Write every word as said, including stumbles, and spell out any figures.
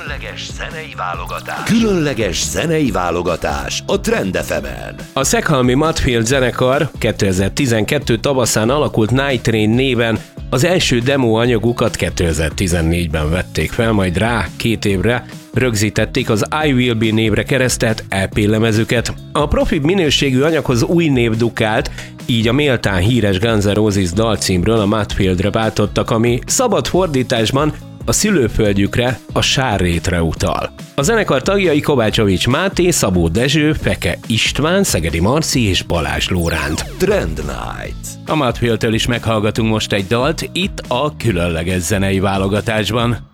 Különleges zenei válogatás. Különleges zenei válogatás a Trend ef emen. A Szeghalmi Mudfield zenekar kétezer-tizenkettő tavaszán alakult Night Train néven az első demo anyagukat kétezer-tizennégyben vették fel, majd rá két évre rögzítették az I Will Be névre keresztelt é pé lemezüket. A profibb minőségű anyaghoz új név dukált, így a méltán híres Guns N' Roses dalcímről a Mudfieldre váltottak, ami szabad fordításban a szülőföldjükre, a Sárrétre utal. A zenekar tagjai Kovácsovics Máté, Szabó Dezső, Feke István, Szegedi Marci és Balázs Lóránt. Trend Night. A Mudfieldtől is meghallgatunk most egy dalt itt a különleges zenei válogatásban.